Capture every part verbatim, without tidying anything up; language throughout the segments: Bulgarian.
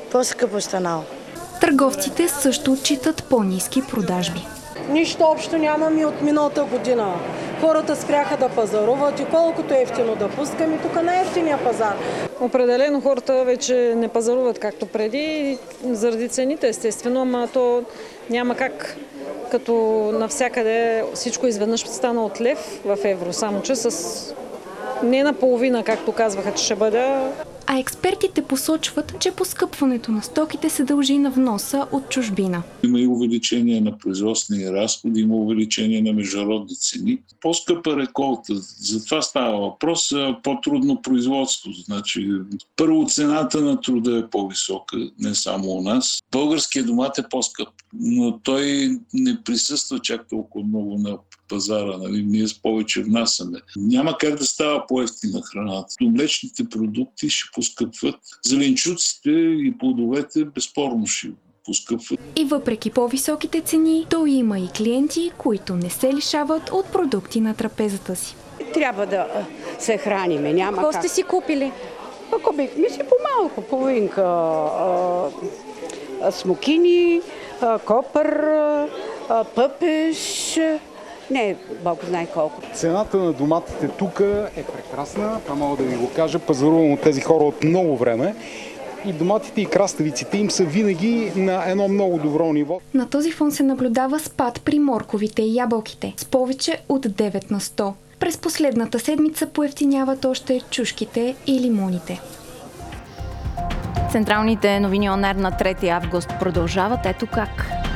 По-скъпо станало. Търговците също отчитат по-ниски продажби. Нищо общо нямаме от миналата година. Хората спряха да пазаруват и колкото е ефтино да пускаме, тук на ефтиния пазар. Определено хората вече не пазаруват както преди, заради цените естествено, ама то няма как, като навсякъде всичко изведнъж стана от лев в евро, само че с не наполовина, както казваха, че ще бъде. А експертите посочват, че поскъпването на стоките се дължи на вноса от чужбина. Има и увеличение на производствени разходи, има увеличение на международни цени. По-скъпа реколта, за това става въпрос, по-трудно производство. Значи, първо цената на труда е по-висока, не само у нас. Българският домат е по-скъп, но той не присъства чак толкова много на пазара, нали? Ние с повече внасяме. Няма как да става по-евтина храната. Млечните продукти ще поскъпват. Зеленчуците и плодовете безспорно ще поскъпват. И въпреки по-високите цени, то има и клиенти, които не се лишават от продукти на трапезата си. Трябва да се храниме. Няма Какво как. сте си купили? Купихме си по-малко, половинка а, а, смокини, а, копър, а, пъпеш. Не, Бог знае колко. Цената на доматите тук е прекрасна, това мога да ви го кажа. Пазарувам от тези хора от много време. И доматите и краставиците им са винаги на едно много добро ниво. На този фон се наблюдава спад при морковите и ябълките с повече от девет на сто. През последната седмица поевтиняват още чушките и лимоните. Централните новини ОНЕР на трети август продължават. Ето как.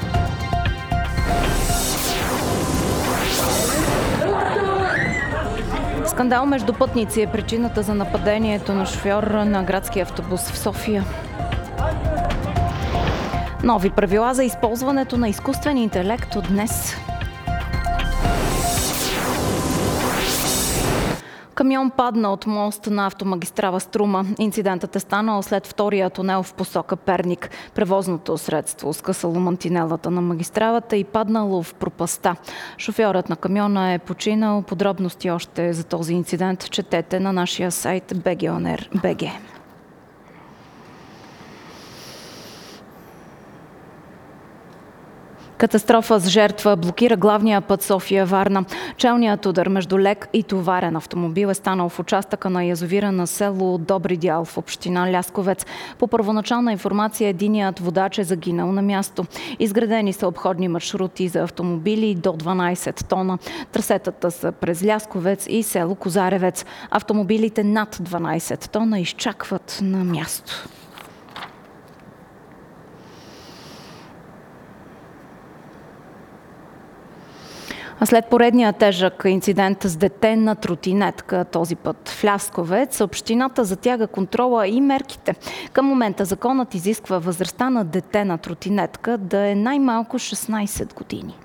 Скандал между пътници е причината за нападението на шофьор на градския автобус в София. Нови правила за използването на изкуствен интелект от днес. Камион падна от мост на автомагистрала Струма. Инцидентът е станал след втория тунел в посока Перник. Превозното средство скъсало мантинелата на магистралата и паднало в пропаста. Шофьорът на камиона е починал. Подробности още за този инцидент четете на нашия сайт би джи о ен ер точка би джи. Катастрофа с жертва блокира главния път София-Варна. Челният удар между лек и товарен автомобил е станал в участъка на язовира на село Добри дял в община Лясковец. По първоначална информация единият водач е загинал на място. Изградени са обходни маршрути за автомобили до дванайсет тона. Трасетата са през Лясковец и село Козаревец. Автомобилите над дванайсет тона изчакват на място. А след поредния тежък инцидент с дете на тротинетка, този път в Лясковец, общината затяга контрола и мерките. Към момента законът изисква възрастта на дете на тротинетка да е най-малко шестнайсет години.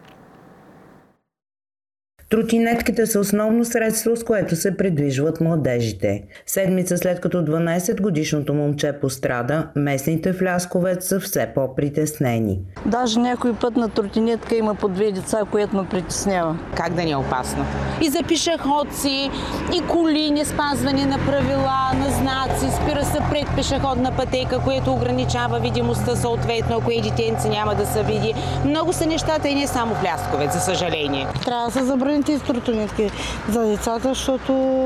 Тротинетките са основно средство, с което се придвижват младежите. Седмица след като дванайсетгодишното момче пострада, местните в Лясковец са все по-притеснени. Даже някой път на тротинетка има по две деца, което ме притеснява. Как да не е опасно? И за пешеходци, и коли, не спазване на правила, на знаци, спира се пред пешеходна пътека, което ограничава видимостта съответно, ако и детенци няма да се види. Много са нещата и не само в Лясковец, за съжаление. Трябва да се забрани тези тротинетки за децата, защото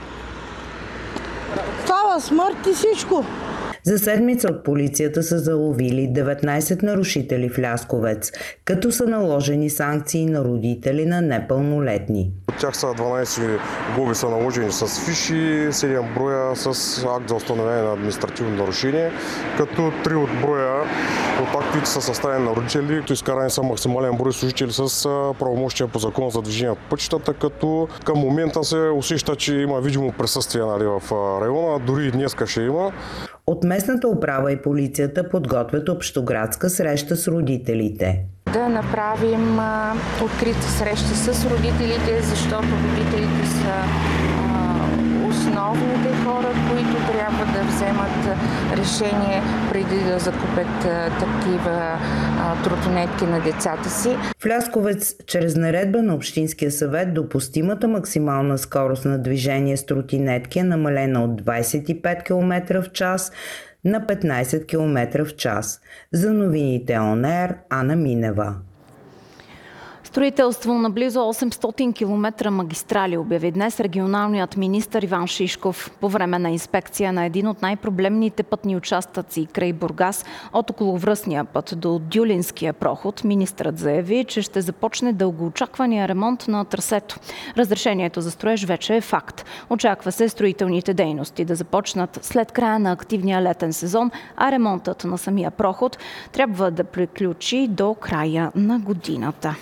става смърт и всичко. За седмица от полицията са заловили деветнайсет нарушители в Лясковец, като са наложени санкции на родители на непълнолетни. От тях са дванайсет глоби са наложени с фиши, седем броя с акт за установяване на административно нарушение, като три от броя от актовите са съставени на родители, като изкарани са максимален брой служители с правомощия по закон за движение по пътищата, като към момента се усеща, че има видимо присъствие, нали, в района, дори и днеска ще има. От местната управа и полицията подготвят общоградска среща с родителите. Да направим а, открита среща с родителите, защото родителите са а, основните хора, които трябва да вземат решение преди да закупят а, такива а, тротинетки на децата си. В Лясковец, чрез наредба на Общинския съвет, допустимата максимална скорост на движение с тротинетки е намалена от двайсет и пет километра в час на петнайсет километра в час. За новините Он Ер, Ана Минева. Строителство на близо осемстотин километра магистрали обяви днес регионалният министър Иван Шишков. По време на инспекция на един от най-проблемните пътни участъци край Бургас от околовръстния път до Дюлинския проход, министърът заяви, че ще започне дългоочаквания ремонт на трасето. Разрешението за строеж вече е факт. Очаква се строителните дейности да започнат след края на активния летен сезон, а ремонтът на самия проход трябва да приключи до края на годината.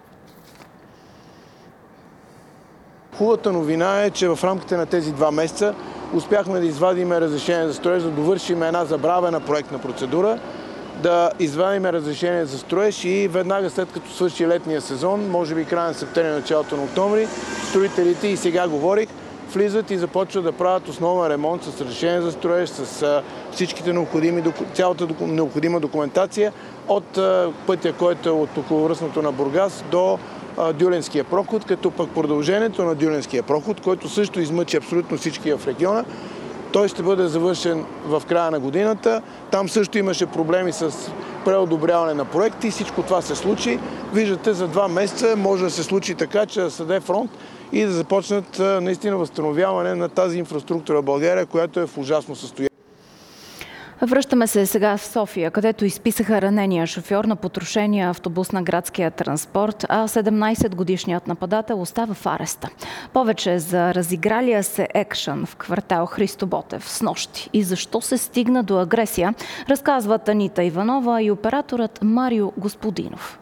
Хубавата новина е, че в рамките на тези два месеца успяхме да извадим разрешение за строеж, да довършим една забравена проектна процедура, да извадим разрешение за строеж и веднага след като свърши летния сезон, може би края на септември, началото на октомври, строителите, и сега говорих, влизат и започват да правят основен ремонт с разрешение за строеж, с всичките необходими, цялата необходима документация от пътя, който е от околовръстното на Бургас до Дюлинския проход, като пък продължението на Дюлинския проход, който също измъчи абсолютно всички в региона, той ще бъде завършен в края на годината. Там също имаше проблеми с преодобряване на проекти и всичко това се случи. Виждате, за два месеца може да се случи така, че да се даде фронт и да започнат наистина възстановяване на тази инфраструктура в България, която е в ужасно състояние. Връщаме се сега в София, където изписаха ранения шофьор на потрошения автобус на градския транспорт, а седемнайсетгодишният нападател остава в ареста. Повече за разигралия се екшън в квартал Христо Ботев снощи и защо се стигна до агресия, разказват Анита Иванова и операторът Марио Господинов.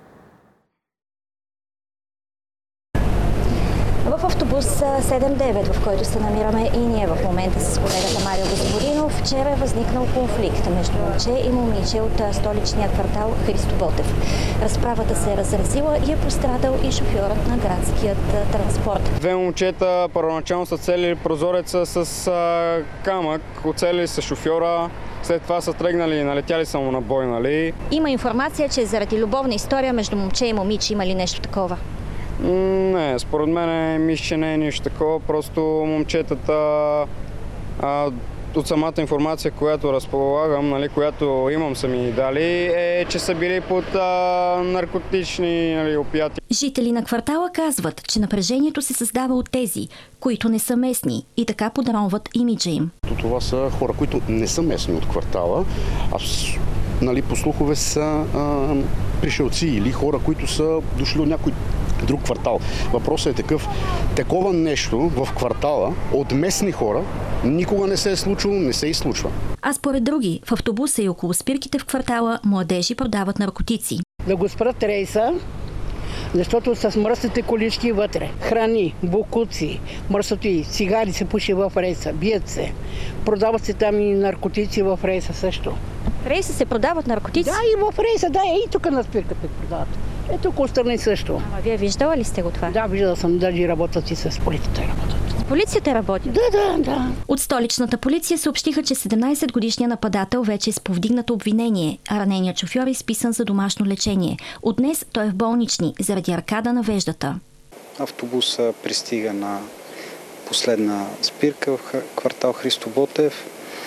В автобус седем девет, в който се намираме и ние в момента с колегата Марио Господинов, вчера е възникнал конфликт между момче и момиче от столичния квартал Христо Ботев. Разправата се е разразила и е пострадал и шофьорът на градският транспорт. Две момчета първоначално са целили прозореца с а, камък, оцелили са шофьора. След това са тръгнали и налетяли само на бой, нали? Има информация, че заради любовна история между момче и момиче има ли нещо такова? Не, според мен мисля, че не е нищо такова, просто момчетата а, от самата информация, която разполагам, нали, която имам сами дали, е, че са били под а, наркотични, нали, опияти. Жители на квартала казват, че напрежението се създава от тези, които не са местни и така подронват имиджа им. Това са хора, които не са местни от квартала, а нали, по слухове са а, пришелци или хора, които са дошли от някой друг квартал. Въпросът е такъв. Такова нещо в квартала от местни хора никога не се е случило, не се и случва. А според други, в автобуса и около спирките в квартала младежи продават наркотици. Да го спрат рейса, защото с мръсните колички вътре. Храни, букуци, мръсоти, цигари се пуши в рейса, бият се. Продават се там и наркотици в рейса също. В рейса се продават наркотици? Да, и в рейса, да, и тук на спирката продават. Ето около страни също. Ама вие виждала ли сте го това? Да, виждала съм, дали работят и с полицията работят. С полицията работят? Да, да, да. От столичната полиция съобщиха, че седемнайсетгодишният нападател вече е с повдигнато обвинение, а раненият шофьор е изписан за домашно лечение. От днес той е в болнични заради аркада на веждата. Автобусът пристига на последна спирка в квартал Христо Ботев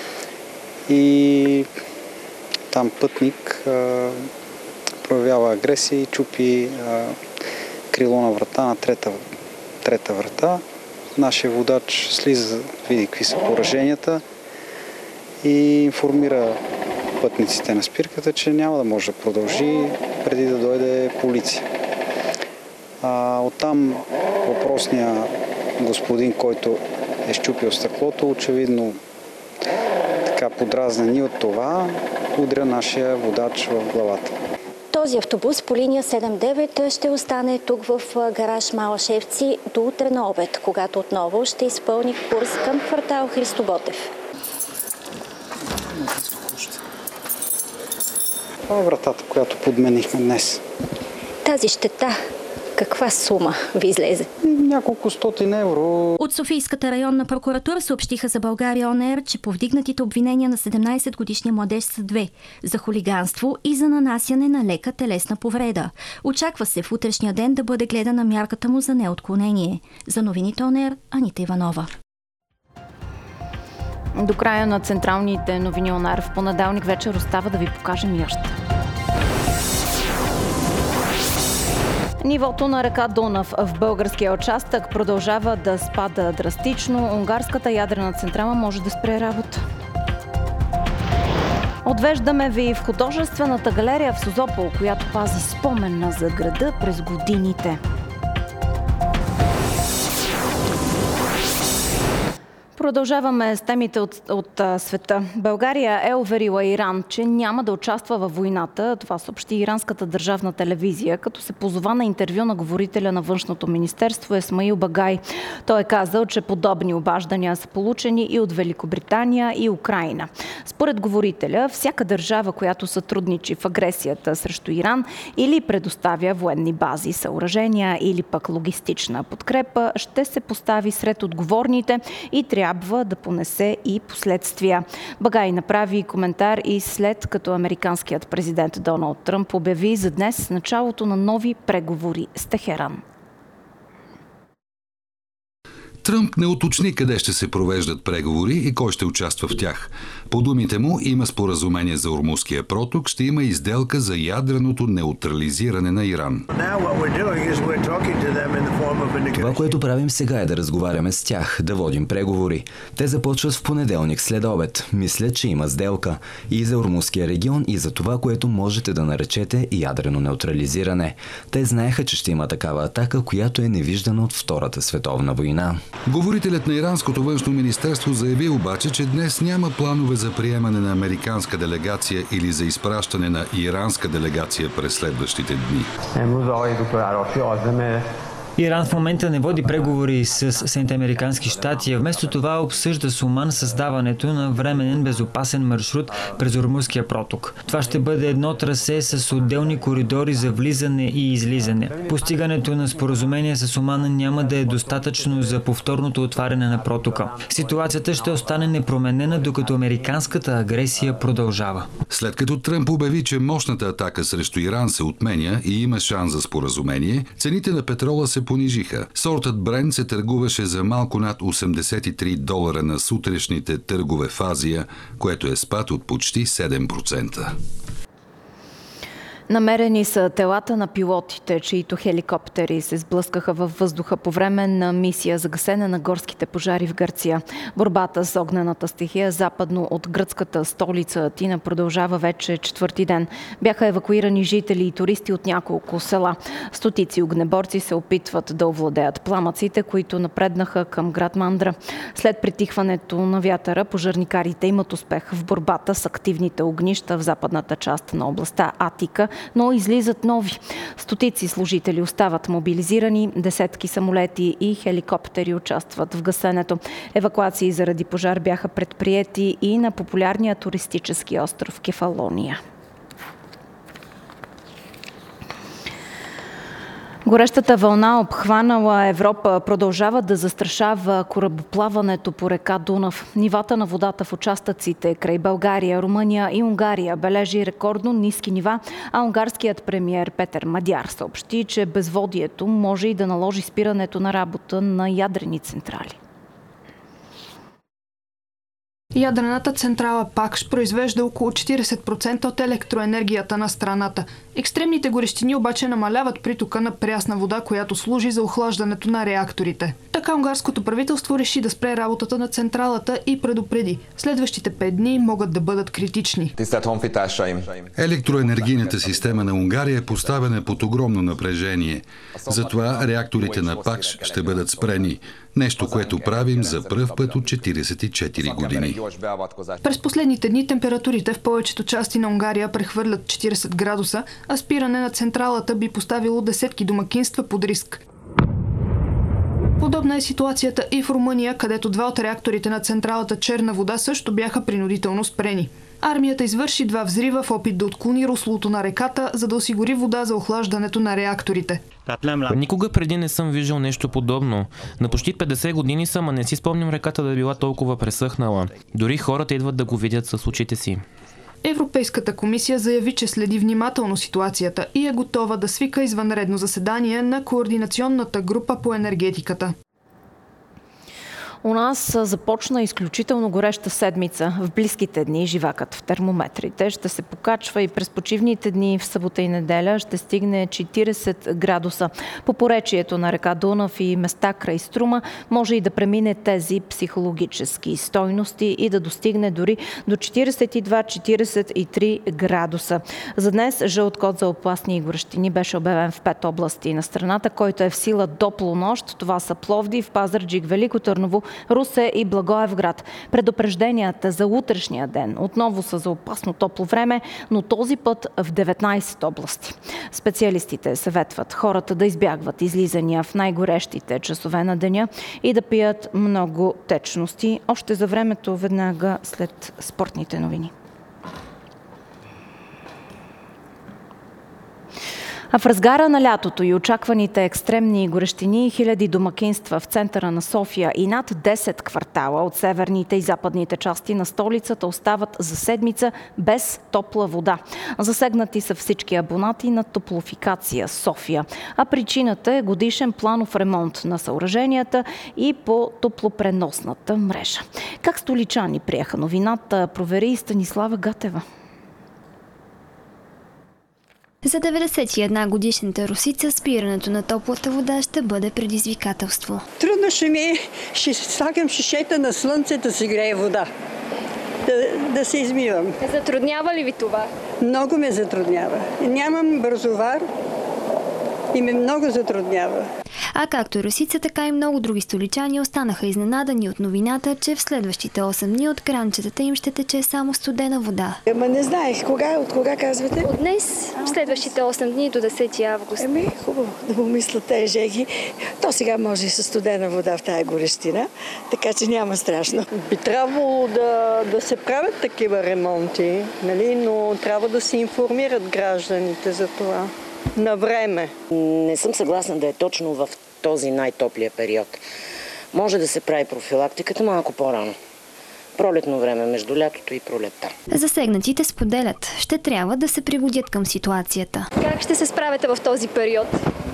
и там пътник а, проявява агресия и чупи а, крило на врата на трета, трета врата. Нашия водач слиза, види какви са пораженията и информира пътниците на спирката, че няма да може да продължи преди да дойде полиция. А, оттам въпросния господин, който е щупил стъклото, очевидно така подразнен и от това, удря нашия водач в главата. Този автобус по линия седем девет ще остане тук в гараж Малашевци до утре на обед, когато отново ще изпълни курс към квартал Христо Ботев. Това е вратата, която подменихме днес. Тази щета, каква сума ви излезе? Няколко стотин евро. От Софийската районна прокуратура съобщиха за България Он Ер, че повдигнатите обвинения на седемнайсетгодишния младеж са две – за хулиганство и за нанасяне на лека телесна повреда. Очаква се в утрешния ден да бъде гледана мярката му за неотклонение. За новините Он Ер, Анита Иванова. До края на централните новини ОНАР в понеделник вечер остава да ви покажем и още. Нивото на река Дунав в българския участък продължава да спада драстично. Унгарската ядрена централа може да спре работа. Отвеждаме ви в художествената галерия в Созопол, която пази спомена за града през годините. Продължаваме с темите от, от а, света. България е уверила Иран, че няма да участва във войната. Това съобщи иранската държавна телевизия, като се позова на интервю на говорителя на Външното министерство Исмаил Багай. Той е казал, че подобни обаждания са получени и от Великобритания и Украйна. Според говорителя, всяка държава, която сътрудничи в агресията срещу Иран или предоставя военни бази, съоръжения или пък логистична подкрепа, ще се постави сред отговорните и трябва трябва да понесе и последствия. Багай направи коментар и след като американският президент Доналд Тръмп обяви за днес началото на нови преговори с Техеран. Тръмп не уточни къде ще се провеждат преговори и кой ще участва в тях. По думите му има споразумение за Ормузския проток, ще има и сделка за ядреното неутрализиране на Иран. Това, което правим сега е да разговаряме с тях, да водим преговори. Те започват в понеделник след обед. Мисля, че има сделка и за Ормузския регион, и за това, което можете да наречете ядрено неутрализиране. Те знаеха, че ще има такава атака, която е невиждана от Втората световна война. Говорителят на иранското външно министерство заяви обаче, че днес няма планове за приемане на американска делегация или за изпращане на иранска делегация през следващите дни. Иран в момента не води преговори с Съединените американски щати, а вместо това обсъжда с Оман създаването на временен безопасен маршрут през Ормузския проток. Това ще бъде едно трасе с отделни коридори за влизане и излизане. Постигането на споразумение с Оман няма да е достатъчно за повторното отваряне на протока. Ситуацията ще остане непроменена, докато американската агресия продължава. След като Тръмп обяви, че мощната атака срещу Иран се отменя и има шанс за споразумение, цените на петрола се понижиха. Сортът Брент се търгуваше за малко над осемдесет и три долара на сутрешните търгове в Азия, което е спад от почти седем процента. Намерени са телата на пилотите, чието хеликоптери се сблъскаха във въздуха по време на мисия за гасене на горските пожари в Гърция. Борбата с огнената стихия западно от гръцката столица Атина продължава вече четвърти ден. Бяха евакуирани жители и туристи от няколко села. Стотици огнеборци се опитват да овладеят пламъците, които напреднаха към град Мандра. След притихването на вятъра, пожарникарите имат успех в борбата с активните огнища в западната част на областта Атика, но излизат нови. Стотици служители остават мобилизирани, десетки самолети и хеликоптери участват в гасенето. Евакуации заради пожар бяха предприети и на популярния туристически остров Кефалония. Горещата вълна, обхванала Европа, продължава да застрашава корабоплаването по река Дунав. Нивата на водата в участъците край България, Румъния и Унгария бележи рекордно ниски нива, а унгарският премиер Петър Мадяр съобщи, че безводието може и да наложи спирането на работа на ядрени централи. Ядрената централа Пакш произвежда около четиридесет процента от електроенергията на страната. Екстремните горещини обаче намаляват притока на прясна вода, която служи за охлаждането на реакторите. Така унгарското правителство реши да спре работата на централата и предупреди: следващите пет дни могат да бъдат критични. Електроенергийната система на Унгария е поставена под огромно напрежение. Затова реакторите на Пакш ще бъдат спрени. Нещо, което правим за пръв път от четиридесет и четири години. През последните дни температурите в повечето части на Унгария прехвърлят четиридесет градуса, а спиране на централата би поставило десетки домакинства под риск. Подобна е ситуацията и в Румъния, където два от реакторите на централата Черна вода също бяха принудително спрени. Армията извърши два взрива в опит да отклони руслото на реката, за да осигури вода за охлаждането на реакторите. Никога преди не съм виждал нещо подобно. На почти петдесет години съм, а не си спомням реката да е била толкова пресъхнала. Дори хората идват да го видят с очите си. Европейската комисия заяви, че следи внимателно ситуацията и е готова да свика извънредно заседание на координационната група по енергетиката. У нас започна изключително гореща седмица. В близките дни живакът в термометрите ще се покачва и през почивните дни в събота и неделя ще стигне четирийсет градуса. По поречието на река Дунав и места край Струма може и да премине тези психологически стойности и да достигне дори до четирийсет и два - четирийсет и три градуса. За днес жълт код за опасни горещини беше обявен в пет области на страната, който е в сила до полунощ. Това са Пловдив, Пазарджик, Велико Търново, Русе и Благоевград. Предупрежденията за утрешния ден отново са за опасно топло време, но този път в деветнайсет области. Специалистите съветват хората да избягват излизания в най-горещите часове на деня и да пият много течности. Още за времето веднага след спортните новини. А в разгара на лятото и очакваните екстремни горещини, хиляди домакинства в центъра на София и над десет квартала от северните и западните части на столицата остават за седмица без топла вода. Засегнати са всички абонати на Топлофикация София. А причината е годишен планов ремонт на съоръженията и по топлопреносната мрежа. Как столичани приеха новината, провери Станислава Гатева. За деветдесет и една годишната русица спирането на топлата вода ще бъде предизвикателство. Трудно ще ми е, ще слагам шишета на слънце да се грее вода, да, да се измивам. Затруднява ли ви това? Много ме затруднява. Нямам бързовар и ме много затруднява. А както русица, така и много други столичани останаха изненадани от новината, че в следващите осем дни от кранчетата им ще тече само студена вода. Ама не знаех. Кога, от кога казвате? От днес, в следващите осем дни до десети август. Еми, хубаво да помислят тези жеги. То сега може и със студена вода в тая горещина, така че няма страшно. Би трябвало да, да се правят такива ремонти, нали? Но трябва да се информират гражданите за това. На време. Не съм съгласна да е точно в този най-топлия период. Може да се прави профилактиката малко по-рано. Пролетно време, между лятото и пролетта. Засегнатите споделят, ще трябва да се пригодят към ситуацията. Как ще се справите в този период?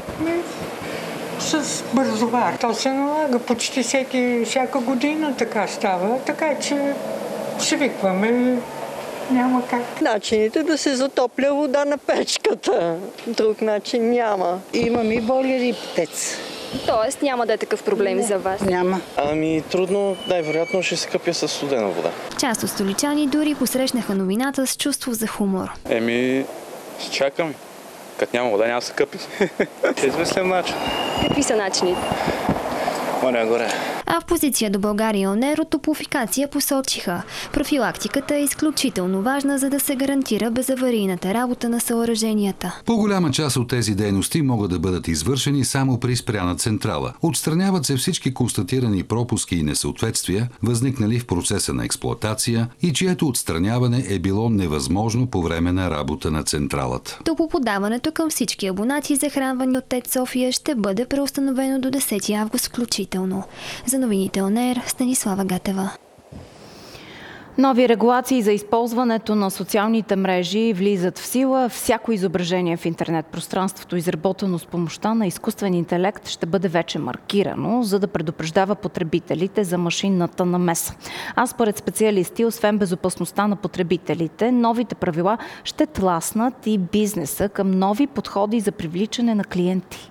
С бързовар. То се налага почти всеки, всяка година така става, така че свикваме. Няма как. Начините да се затопля вода на печката. Друг начин няма. Имам и бойлер и птец. Тоест няма да е такъв проблем Не, за вас? Няма. Ами трудно, най-вероятно ще се къпя с студена вода. Част от столичани дори посрещнаха новината с чувство за хумор. Еми, ще чакам. Като няма вода, няма да се къпи. Ще измислям начин. Какви са начините? Моля горе. А в позиция до България ОНЕР от Топлофикация посочиха. Профилактиката е изключително важна, за да се гарантира безаварийната работа на съоръженията. По-голяма част от тези дейности могат да бъдат извършени само при спряна централа. Отстраняват се всички констатирани пропуски и несъответствия, възникнали в процеса на експлоатация и чието отстраняване е било невъзможно по време на работа на централата. Топлоподаването към всички абонати, захранвани от ТЕЦ София, ще бъде преустановено до десети август включително. За новините ОНЕР, Станислава Гатева. Нови регулации за използването на социалните мрежи влизат в сила. Всяко изображение в интернет пространството, изработено с помощта на изкуствен интелект, ще бъде вече маркирано, за да предупреждава потребителите за машинната намеса. А според специалисти, освен безопасността на потребителите, новите правила ще тласнат и бизнеса към нови подходи за привличане на клиенти.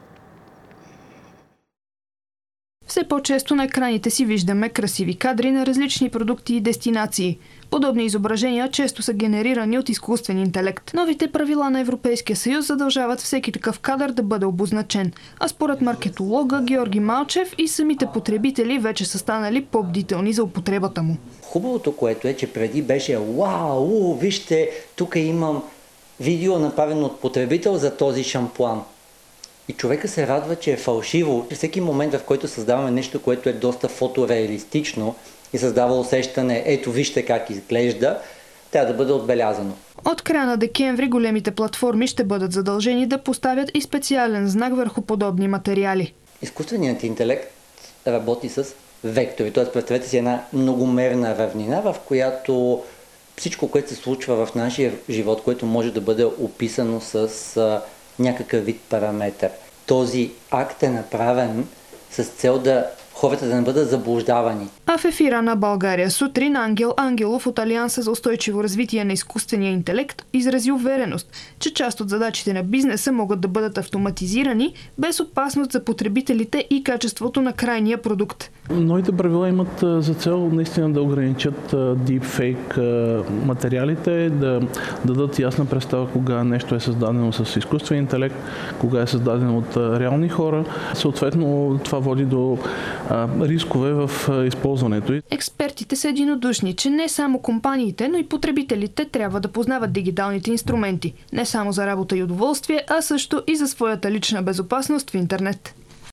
Все по-често на екраните си виждаме красиви кадри на различни продукти и дестинации. Подобни изображения често са генерирани от изкуствен интелект. Новите правила на Европейския съюз задължават всеки такъв кадър да бъде обозначен. А според маркетолога Георги Малчев и самите потребители вече са станали по-бдителни за употребата му. Хубавото, което е, че преди беше вау, вижте, тук имам видео направено от потребител за този шампуан. И човека се радва, че е фалшиво. Всеки момент, в който създаваме нещо, което е доста фотореалистично и създава усещане, ето вижте как изглежда, трябва да бъде отбелязано. От края на декември големите платформи ще бъдат задължени да поставят и специален знак върху подобни материали. Изкуственият интелект работи с вектори. Т.е. представете си една многомерна равнина, в която всичко, което се случва в нашия живот, което може да бъде описано с някакъв вид параметър. Този акт е направен с цел да хората да не бъдат заблуждавани. А в ефира на България сутрин Ангел Ангелов от Алианса за устойчиво развитие на изкуствения интелект изрази увереност, че част от задачите на бизнеса могат да бъдат автоматизирани без опасност за потребителите и качеството на крайния продукт. Новите правила имат за цел наистина да ограничат дипфейк материалите, да дадат ясна представа кога нещо е създадено с изкуствен интелект, кога е създадено от реални хора. Съответно, това води до рискове в използването. Експертите са единодушни, че не само компаниите, но и потребителите трябва да познават дигиталните инструменти. Не само за работа и удоволствие, а също и за своята лична безопасност в интернет.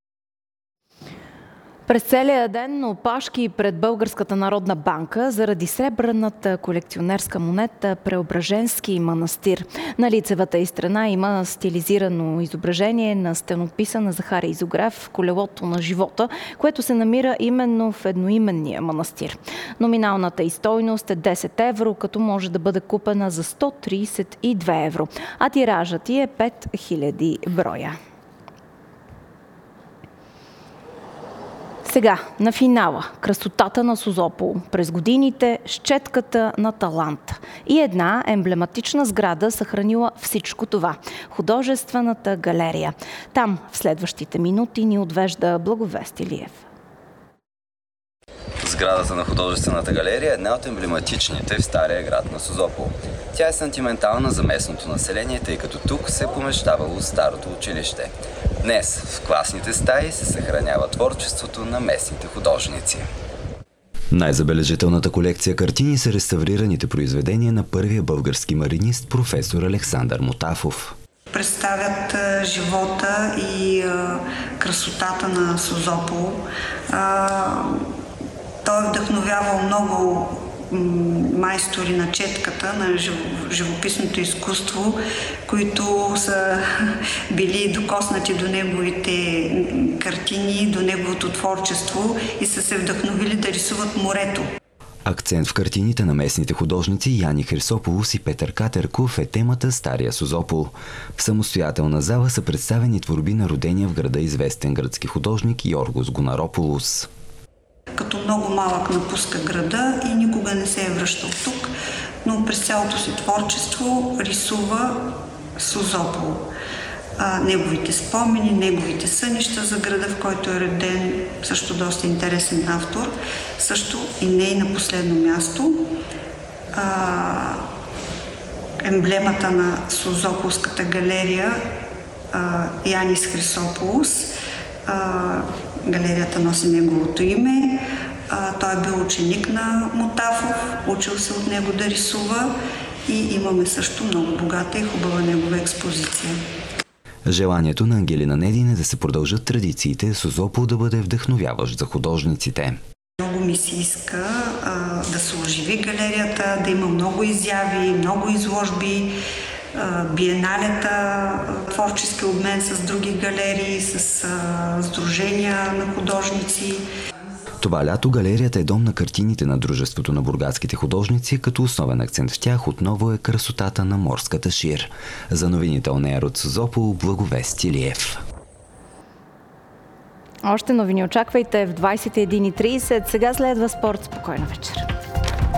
През целия ден опашки пред Българската народна банка заради сребърната колекционерска монета Преображенски манастир. На лицевата й страна има стилизирано изображение на стенописа на Захари Изограф "Колелото на живота", което се намира именно в едноименния манастир. Номиналната й стойност е десет евро, като може да бъде купена за сто тридесет и две евро, а тиражът й е пет хиляди броя. Сега, на финала, красотата на Созопол, през годините щетката на таланта и една емблематична сграда съхранила всичко това – художествената галерия. Там в следващите минути ни отвежда Благовест Илиев. Сградата на художествената галерия е една от емблематичните в стария град на Созопол. Тя е сантиментална за местното население, тъй като тук се е помещавало старото училище. Днес в класните стаи се съхранява творчеството на местните художници. Най-забележителната колекция картини са реставрираните произведения на първия български маринист професор Александър Мотафов. Представят а, живота и а, красотата на Созопол. А, той е вдъхновявал много майстори на четката, на живописното изкуство, които са били докоснати до неговите картини, до неговото творчество и са се вдъхновили да рисуват морето. Акцент в картините на местните художници Яни Хрисополус и Петър Катерков е темата Стария Созопол. В самостоятелна зала са представени творби на родения в града известен гръцки художник Йоргос Гонарополус. Като много малък напуска града и никога не се е връщал тук, но през цялото си творчество рисува Созопол. А, неговите спомени, неговите сънища за града, в който е роден, също доста интересен автор. Също и не и на последно място. А, емблемата на Созополската галерия а, Янис Хрисополус. А, галерията носи неговото име. А, той е бил ученик на Мотафов, учил се от него да рисува и имаме също много богата и хубава негова експозиция. Желанието на Ангелина Недин е да се продължат традициите, Созопол да бъде вдъхновяващ за художниците. Много ми се иска а, да се оживи галерията, да има много изяви, много изложби, а, биеналета, творчески обмен с други галерии, с а, сдружения на художници. Това лято галерията е дом на картините на Дружеството на бургаските художници, като основен акцент в тях отново е красотата на морската шир. За новините о нея от Созопол, Благовест Илиев. Още новини очаквайте в двадесет и една и тридесет. Сега следва спорт. Спокойна вечер.